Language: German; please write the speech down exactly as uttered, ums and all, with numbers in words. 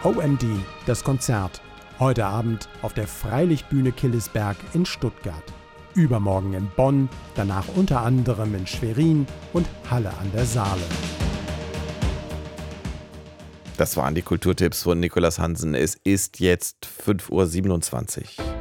O M D, das Konzert. Heute Abend auf der Freilichtbühne Killesberg in Stuttgart. Übermorgen in Bonn, danach unter anderem in Schwerin und Halle an der Saale. Das waren die Kulturtipps von Nicolas Hansen. Es ist jetzt fünf Uhr siebenundzwanzig.